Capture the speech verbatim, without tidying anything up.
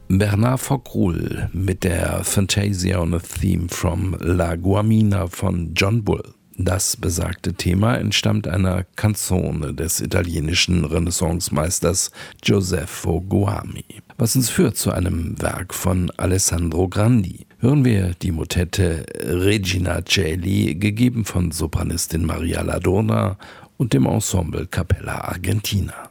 Bernard Foccroulle mit der Fantasia on a Theme from La Guamina von John Bull. Das besagte Thema entstammt einer Canzone des italienischen Renaissancemeisters Gioseffo Guami. Was uns führt zu einem Werk von Alessandro Grandi. Hören wir die Motette Regina Coeli, gegeben von Sopranistin Maria Ladurna und dem Ensemble Capella Argentina.